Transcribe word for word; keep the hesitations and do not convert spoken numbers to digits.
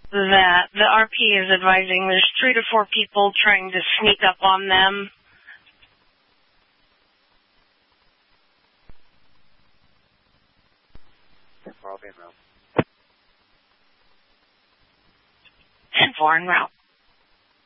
that the R P is advising there's three to four people trying to sneak up on them. We're all being route. ten four en route.